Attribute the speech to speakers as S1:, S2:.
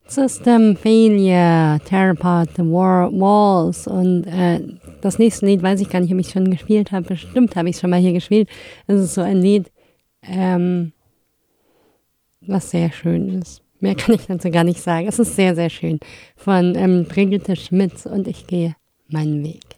S1: System Failure, Tear Apart the Walls und das nächste Lied weiß ich gar nicht, ob ich schon gespielt habe. Bestimmt habe ich es schon mal hier gespielt. Es ist so ein Lied, was sehr schön ist. Mehr kann ich dazu gar nicht sagen. Es ist sehr, sehr schön. Von Brigitte Schmitz und ich gehe meinen Weg.